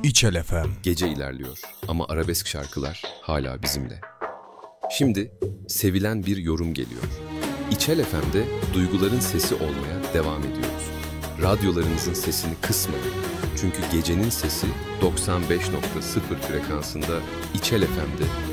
İçel FM. Gece ilerliyor ama arabesk şarkılar hala bizimle. Şimdi sevilen bir yorum geliyor. İçel FM'de duyguların sesi olmaya devam ediyoruz. Radyolarınızın sesini kısmayın. Çünkü gecenin sesi 95.0 frekansında İçel FM'de